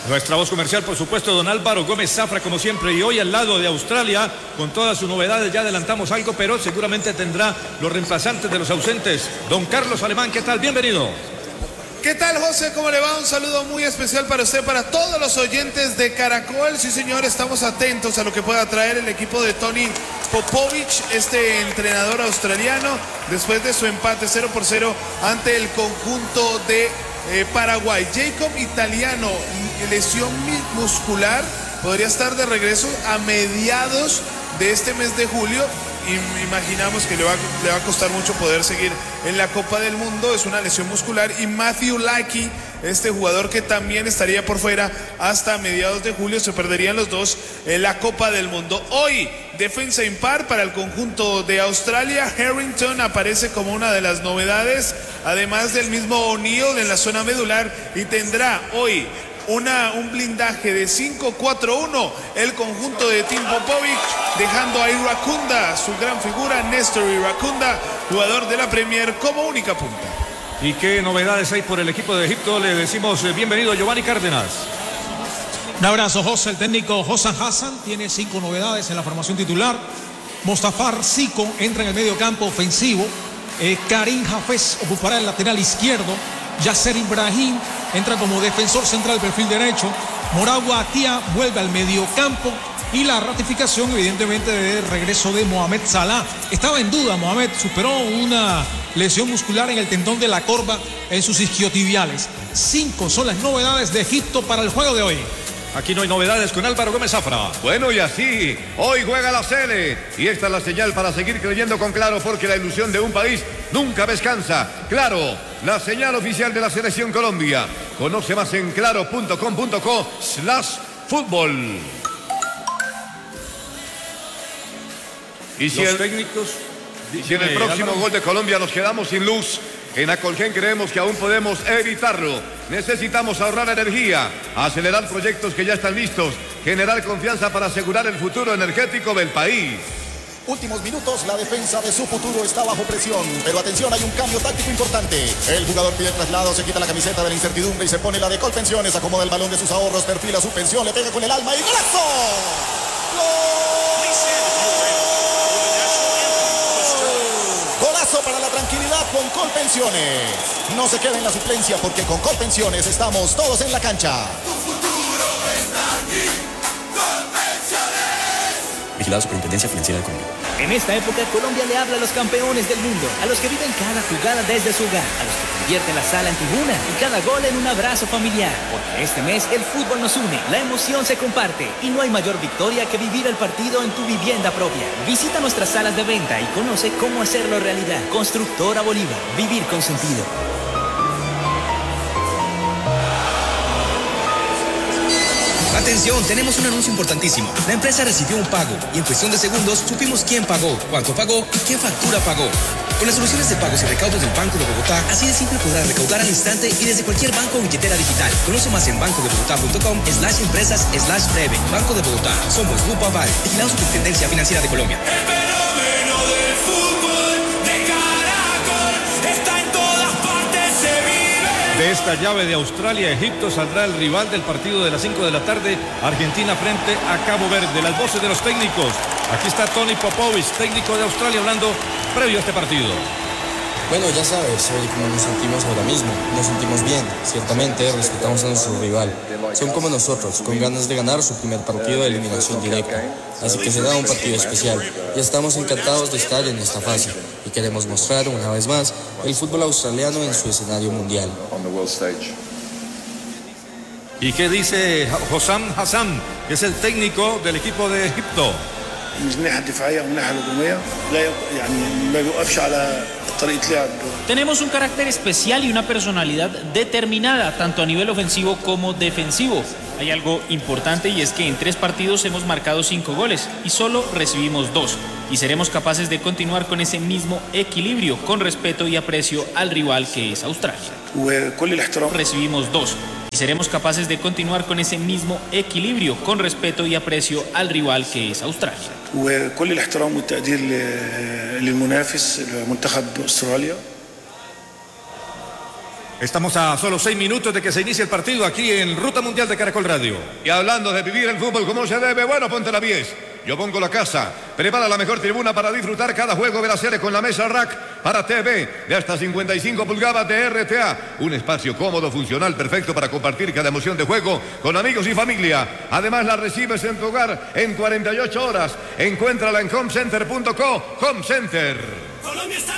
Nuestra voz comercial, por supuesto, don Álvaro Gómez Zafra, como siempre, y hoy al lado de Australia, con todas sus novedades. Ya adelantamos algo, pero seguramente tendrá los reemplazantes de los ausentes. Don Carlos Alemán, ¿qué tal? Bienvenido. ¿Qué tal, José? ¿Cómo le va? Un saludo muy especial para usted, para todos los oyentes de Caracol. Sí, señor, estamos atentos a lo que pueda traer el equipo de Tony Popovic, este entrenador australiano, después de su empate 0-0 ante el conjunto de Paraguay. Jacob Italiano, lesión muscular, podría estar de regreso a mediados de este mes de julio. Y imaginamos que le va a costar mucho poder seguir en la Copa del Mundo. Es una lesión muscular. Y Matthew Lackey, este jugador que también estaría por fuera hasta mediados de julio, se perderían los dos en la Copa del Mundo. Hoy, defensa impar para el conjunto de Australia. Harrington aparece como una de las novedades, además del mismo O'Neill en la zona medular, y tendrá hoy un blindaje de 5-4-1 el conjunto de Tim Popovic, dejando a Iracunda, su gran figura, Néstor Iracunda, jugador de la Premier, como única punta. ¿Y qué novedades hay por el equipo de Egipto? Le decimos bienvenido a Giovanni Cárdenas. Un abrazo, José. El técnico Hossam Hassan tiene 5 novedades en la formación titular. Mostafar Siko entra en el medio campo ofensivo. Karim Hafez ocupará el lateral izquierdo. Yasser Ibrahim entra como defensor central, perfil derecho. Morawa Atia vuelve al mediocampo. Y la ratificación, evidentemente, de regreso de Mohamed Salah. Estaba en duda, Mohamed superó una lesión muscular en el tendón de la corva en sus isquiotibiales. 5 son las novedades de Egipto para el juego de hoy. Aquí no hay novedades con Álvaro Gómez Zafra. Bueno, y así, hoy juega la Sele. Y esta es la señal para seguir creyendo con Claro, porque la ilusión de un país nunca descansa. Claro, la señal oficial de la Selección Colombia. Conoce más en claro.com.co/fútbol. Y si los técnicos... Si en el próximo gol de Colombia nos quedamos sin luz, en Acolgen creemos que aún podemos evitarlo. Necesitamos ahorrar energía, acelerar proyectos que ya están listos, generar confianza para asegurar el futuro energético del país. Últimos minutos, la defensa de su futuro está bajo presión, pero atención, hay un cambio táctico importante. El jugador pide traslado, se quita la camiseta de la incertidumbre y se pone la de Colpensiones, acomoda el balón de sus ahorros, perfila su pensión, le pega con el alma y ¡golazo! ¡Gol! Para la tranquilidad con Colpensiones. No se quede en la suplencia, porque con Colpensiones estamos todos en la cancha. Tu futuro está aquí. Colpensiones. Vigilado Superintendencia Financiera de Colombia. En esta época, Colombia le habla a los campeones del mundo, a los que viven cada jugada desde su hogar, a los que convierten la sala en tribuna y cada gol en un abrazo familiar. Porque este mes el fútbol nos une, la emoción se comparte y no hay mayor victoria que vivir el partido en tu vivienda propia. Visita nuestras salas de venta y conoce cómo hacerlo realidad. Constructora Bolívar, vivir con sentido. Atención, tenemos un anuncio importantísimo. La empresa recibió un pago y en cuestión de segundos supimos quién pagó, cuánto pagó y qué factura pagó. Con las soluciones de pagos y recaudos del Banco de Bogotá, así de simple podrás recaudar al instante y desde cualquier banco o billetera digital. Conoce más en bancodebogotá.com/empresas/breve. Banco de Bogotá. Somos Grupo Aval. Vigilado Superintendencia Financiera de Colombia. El fenómeno del fútbol de Caracol está en todas partes, se vive. De esta llave de Australia, Egipto saldrá el rival del partido de las 5 de la tarde, Argentina frente a Cabo Verde. Las voces de los técnicos. Aquí está Tony Popovic, técnico de Australia, hablando previo a este partido. Bueno, ya sabes, como nos sentimos ahora mismo, nos sentimos bien, ciertamente respetamos a nuestro rival. Son como nosotros, con ganas de ganar su primer partido de eliminación directa. Así que será un partido especial y estamos encantados de estar en esta fase. Y queremos mostrar una vez más el fútbol australiano en su escenario mundial. ¿Y qué dice Hossam Hassan, que es el técnico del equipo de Egipto? Tenemos un carácter especial y una personalidad determinada, tanto a nivel ofensivo como defensivo. Hay algo importante y es que en 3 partidos hemos marcado 5 goles y solo recibimos 2. Y seremos capaces de continuar con ese mismo equilibrio, con respeto y aprecio al rival que es Australia. Recibimos 2. Y seremos capaces de continuar con ese mismo equilibrio, con respeto y aprecio al rival que es Australia. وكل الاحترام والتقدير للمنافس منتخب استراليا. Estamos a solo 6 minutos de que se inicie el partido aquí en Ruta Mundial de Caracol Radio. Y hablando de vivir el fútbol como se debe, bueno, ponte la 10. Yo pongo la casa. Prepara la mejor tribuna para disfrutar cada juego de la serie con la mesa rack para TV de hasta 55 pulgadas de RTA. Un espacio cómodo, funcional, perfecto para compartir cada emoción de juego con amigos y familia. Además, la recibes en tu hogar en 48 horas. Encuéntrala en homecenter.co. Home Center.